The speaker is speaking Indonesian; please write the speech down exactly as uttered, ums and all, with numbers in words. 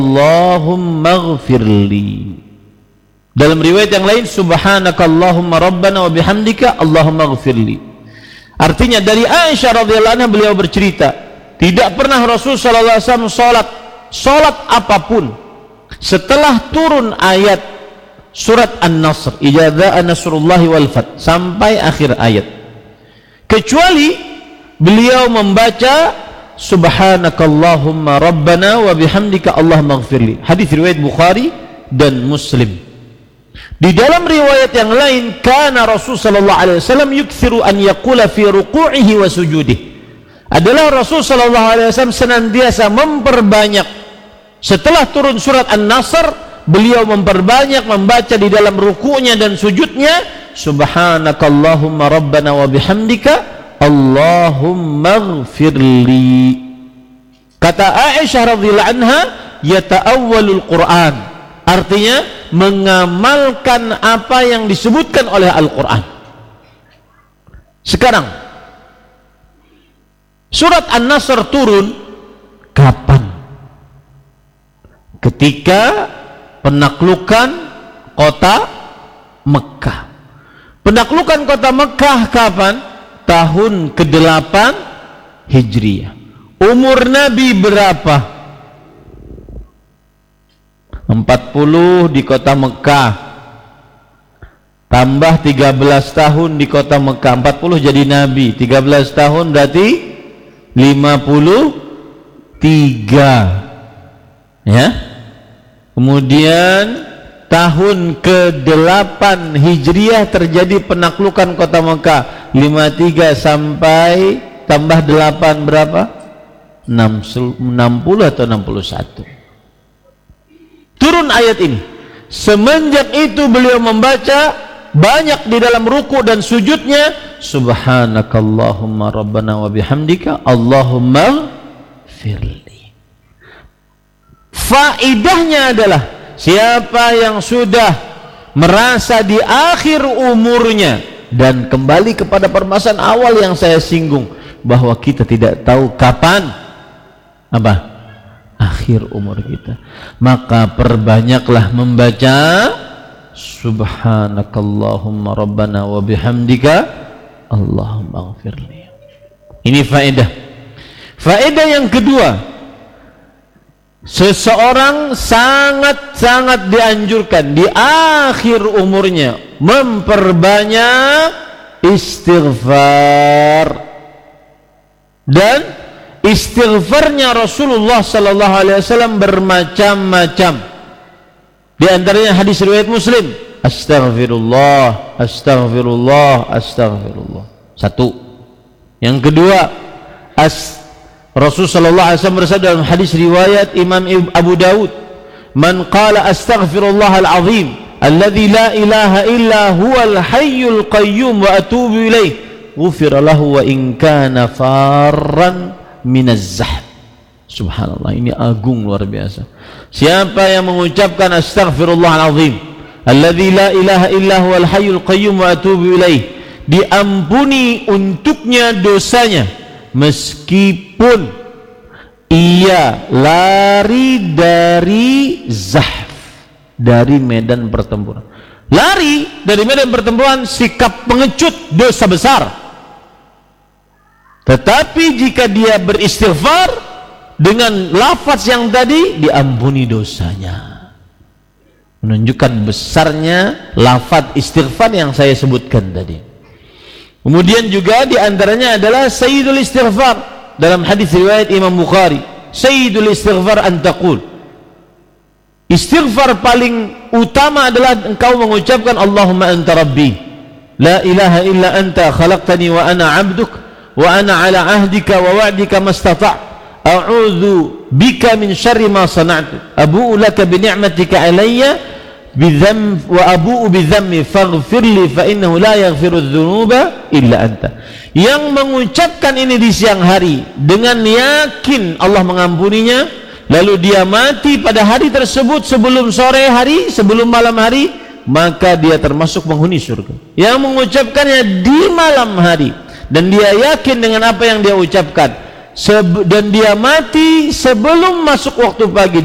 Allahumma ighfirli. Dalam riwayat yang lain, subhanakallahumma rabbana wa bihamdika Allahumma ighfirli. Artinya dari Aisyah radhiyallahu anha, beliau bercerita, tidak pernah Rasul sallallahu alaihi wasallam salat salat apapun setelah turun ayat surat An-Nasr, idza jaa nasrullahi wal fath, sampai akhir ayat, kecuali beliau membaca subhanakallahumma rabbana wa bihamdika Allahumma ighfirli. Hadis riwayat Bukhari dan Muslim. Di dalam riwayat yang lain, kana Rasul sallallahu alaihi wasallam yukthiru an yaqula fi ruku'ihi wa sujudihi. Adalah Rasul sallallahu alaihi wasallam senantiasa memperbanyak setelah turun surat An-Nasr, beliau memperbanyak membaca di dalam ruku'nya dan sujudnya subhanakallahumma rabbana wa bihamdika Allahumma ighfirli. Kata Aisyah radhiyallahu anha, yata'awwalul Qur'an, artinya mengamalkan apa yang disebutkan oleh Al-Quran. Sekarang surat An-Nasr turun kapan? Ketika penaklukan kota Mekah. Penaklukan kota Mekah kapan? Tahun kedelapan Hijriah. Umur Nabi berapa? empat puluh di kota Mekah, tambah tiga belas tahun di kota Mekah, empat puluh jadi Nabi, tiga belas tahun berarti lima puluh tiga, ya. Kemudian tahun kedelapan Hijriah terjadi penaklukan kota Mekah, lima puluh tiga sampai tambah delapan berapa? enam puluh atau enam puluh satu. Turun ayat ini. Semenjak itu beliau membaca banyak di dalam ruku dan sujudnya subhanakallahumma rabbana wa bihamdika Allahumma firli. Faidahnya adalah siapa yang sudah merasa di akhir umurnya, dan kembali kepada permasalahan awal yang saya singgung, bahwa kita tidak tahu kapan apa akhir umur kita, maka perbanyaklah membaca subhanakallahumma rabbana wa bihamdika Allahumma ighfirli. Ini faedah. Faedah yang kedua, seseorang sangat-sangat dianjurkan di akhir umurnya memperbanyak istighfar. Dan istighfarnya Rasulullah sallallahu alaihi wasallam bermacam-macam. Di antaranya hadis riwayat Muslim, astaghfirullah, astaghfirullah, astaghfirullah. Satu. Yang kedua, as Rasul sallallahu alaihi wasallam bersabda dalam hadis riwayat Imam Abu Dawud, man qala astaghfirullahal azim alladzi la ilaha illa huwal hayyul qayyum wa atubu ilaih ghufira lahu wa in kana farran minaz zahab. Subhanallah, ini agung, luar biasa. Siapa yang mengucapkan astaghfirullahalazim alladzi la ilaha illa huwal hayyul qayyum wa atubu ilaih, diampuni untuknya dosanya meskipun ia lari dari zahf, dari medan pertempuran. Lari dari medan pertempuran, sikap pengecut, dosa besar. Tetapi jika dia beristighfar dengan lafaz yang tadi, diampuni dosanya. Menunjukkan besarnya lafaz istighfar yang saya sebutkan tadi. Kemudian juga diantaranya adalah sayyidul istighfar dalam hadis riwayat Imam Bukhari, sayyidul istighfar an taqul, istighfar paling utama adalah engkau mengucapkan Allahumma anta rabbi la ilaha illa anta khalaqtani wa ana abduk wa ana ala ahdika wa wa'dika mastata' a'udzu bika min syarri ma sana'tu abu'u laka bi ni'matika alayya bidzam wa abu'u bidzammi faghfirli fa innahu la yaghfiru dzunuba illa anta. Yang mengucapkan ini di siang hari dengan yakin Allah mengampuninya, lalu dia mati pada hari tersebut sebelum sore hari, sebelum malam hari, maka dia termasuk penghuni surga. Yang mengucapkannya di malam hari dan dia yakin dengan apa yang dia ucapkan, dan dia mati sebelum masuk waktu pagi,